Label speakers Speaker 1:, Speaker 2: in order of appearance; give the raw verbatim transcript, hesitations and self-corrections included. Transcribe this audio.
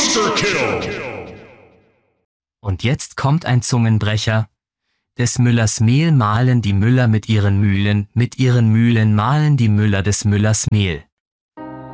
Speaker 1: Monster Kill!
Speaker 2: Und jetzt kommt ein Zungenbrecher. Des Müllers Mehl mahlen die Müller mit ihren Mühlen, mit ihren Mühlen mahlen die Müller des Müllers Mehl.